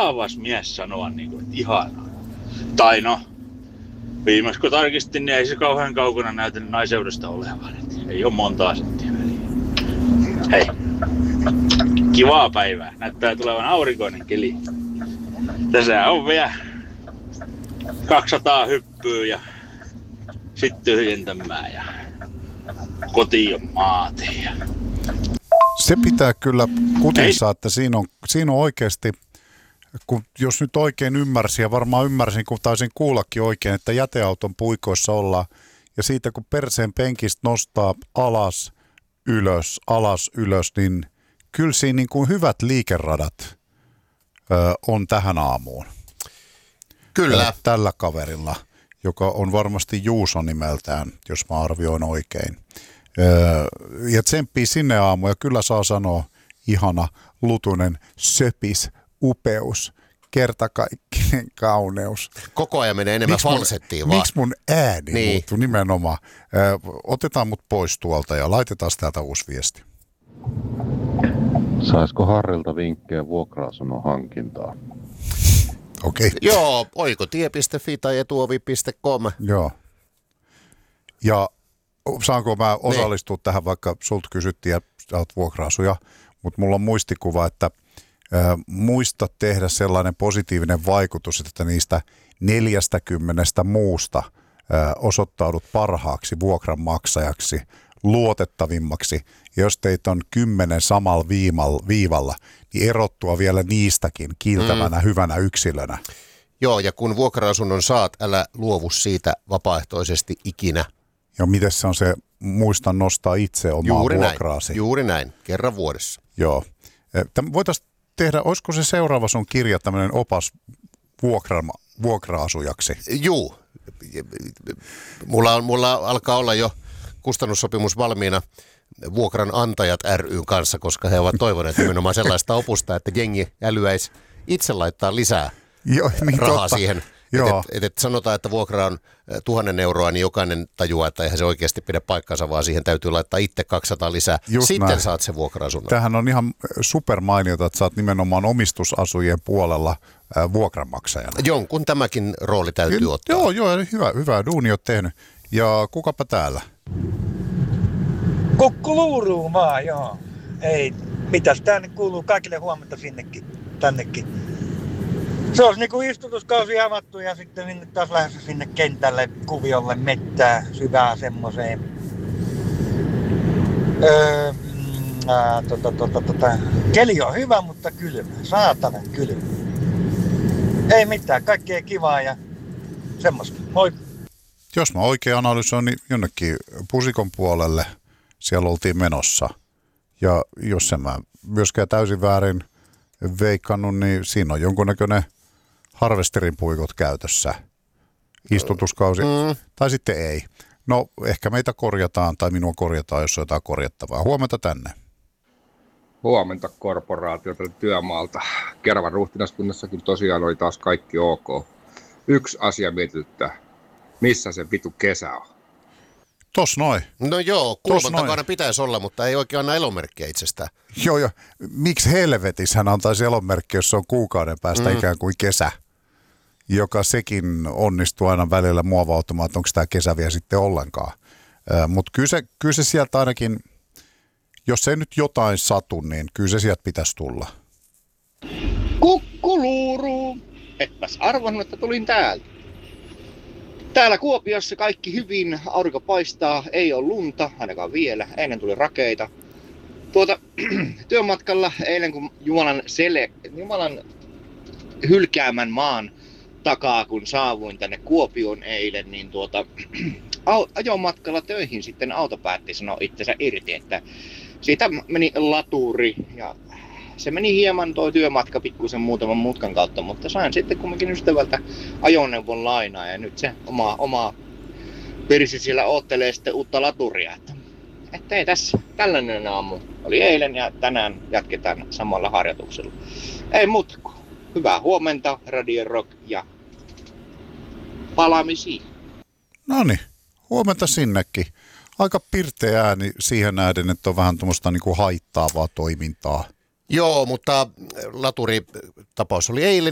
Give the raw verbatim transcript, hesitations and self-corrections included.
osaavas mies sanoa, niin kuin, että ihanaa. Tai no, viimeksi kun tarkistin, niin ei se kauhean kaukana näytä naiseudesta olevan. Ei ole montaa senttiä väliä. Hei, kivaa päivää. Näyttää tulevan aurinkoinen keli. Tässä on vielä kaksisataa hyppyä ja sitten tyhjentämään ja kotiin maatiin. Se pitää kyllä kutinsa, että siinä on, siinä on oikeasti, kun jos nyt oikein ymmärsin ja varmaan ymmärsin, kun taisin kuullakin oikein, että jäteauton puikoissa ollaan ja siitä kun perseen penkistä nostaa alas, ylös, alas, ylös, niin kyllä siinä niin kuin hyvät liikeradat ö, on tähän aamuun. Kyllä. Ja tällä kaverilla, joka on varmasti Juuso nimeltään, jos mä arvioin oikein. Öö, ja tsemppii sinne aamu ja kyllä saa sanoa ihana, lutunen, söpis, upeus, kertakaikkinen kauneus. Koko ajan menee enemmän falsettiin vaan. Miksi mun ääni niin. muuttuu nimenomaan? Öö, otetaan mut pois tuolta ja laitetaan täältä uusi viesti. Saisiko Harrilta vinkkejä vuokra-asunnon hankintaa? Okei. Okay. Joo, oikotie piste fi tai etuovi piste com. Joo. Ja saanko mä osallistua niin. tähän, vaikka sulta kysyttiin ja sä oot vuokra-asuja, mutta mulla on muistikuva, että ä, muista tehdä sellainen positiivinen vaikutus, että niistä neljästäkymmenestä muusta ä, osoittaudut parhaaksi vuokranmaksajaksi, luotettavimmaksi. Ja jos teitä on kymmenen samalla viimalla, viivalla, niin erottua vielä niistäkin kiiltävänä, mm. hyvänä yksilönä. Joo, ja kun vuokra-asunnon saat, älä luovu siitä vapaaehtoisesti ikinä. Ja miten se on se, muista nostaa itse omaa juuri vuokraasi. Näin, juuri näin, kerran vuodessa. Joo. Voitaisiin tehdä, olisiko se seuraava sun kirja tämmöinen opas vuokra, vuokra-asujaksi? Juu. Mulla, on, mulla alkaa olla jo kustannussopimus valmiina vuokranantajat ry:n kanssa, koska he ovat toivoneet nimenomaan sellaista opusta, että jengi älyäisi itse laittaa lisää Joo, niin rahaa totta. siihen. Että et, et, et sanotaan, että vuokra on tuhannen euroa, niin jokainen tajuaa, että eihän se oikeasti pidä paikkansa, vaan siihen täytyy laittaa itse kaksisataa lisää. Just Sitten näin. Saat sen vuokra-asunnon. Tämähän on ihan supermainiota, että sä oot nimenomaan omistusasujien puolella ää, vuokranmaksajana. Jonkun tämäkin rooli täytyy ja, ottaa. Joo, joo, hyvä, hyvä duuni oot tehnyt. Ja kukapa täällä? Kukkuluuruu vaan, joo. Ei, mitäs tää nyt kuuluu kaikille huomenta sinnekin, tännekin. Se olisi niinku istutuskausi avattu ja sitten minne taas lähdössä sinne kentälle, kuviolle, mettää, syvää semmoseen. Öö, ää, tota, tota, tota. Keli on hyvä, mutta kylmä. Saatanan kylmä. Ei mitään, kaikkea kivaa ja semmoista. Moi! Jos mä oikein analysoin, niin jonnekin Pusikon puolelle siellä oltiin menossa. Ja jos en mä myöskään täysin väärin veikannut, niin siinä on jonkunnäköinen harvesterin puikot käytössä. Istutuskausi, mm. tai sitten ei. No ehkä meitä korjataan, tai minua korjataan, jos on jotain korjattavaa. Huomenta tänne. Huomenta korporaatiota työmaalta. Keravan ruhtinaskunnassakin tosiaan oli taas kaikki ok. Yksi asia mietityttää. Missä se vitu kesä on? Tos noin. No joo, kulman takana pitäisi olla, mutta ei oikein anna elomerkkiä itsestään. Joo, joo. Miksi helvetissä hän antaisi elomerkkiä, jos se on kuukauden päästä mm. ikään kuin kesä? Joka sekin onnistuu aina välillä muovautumaan, että onko tämä kesä vielä sitten ollenkaan. Mutta kyllä se, kyllä se sieltä ainakin, jos ei nyt jotain satu, niin kyllä se sieltä pitäisi tulla. Kukkuluuru! Etpäs arvannut, että tulin täältä. Täällä Kuopiossa kaikki hyvin, aurinko paistaa, ei ole lunta, ainakaan vielä, ennen tuli rakeita. Tuota, työmatkalla eilen kun Jumalan, sele, Jumalan hylkäämän maan takaa, kun saavuin tänne Kuopioon eilen, niin tuota, ajomatkalla töihin sitten auto päätti sanoa itsensä irti, että siitä meni laturi ja se meni hieman tuo työmatka pikkusen muutaman mutkan kautta, mutta sain sitten kumminkin ystävältä ajoneuvon lainaa ja nyt se oma, oma persi siellä oottelee sitten uutta laturia. Että, että ei tässä, tällainen aamu oli eilen ja tänään jatketaan samalla harjoituksella. Ei muuta kuin hyvää huomenta, Radio Rock ja palaamisiin. Noniin, huomenta sinnekin. Aika pirteä ääni siihen nähden, että on vähän tuommoista niinku haittaavaa toimintaa. Joo, mutta laturitapaus oli eilen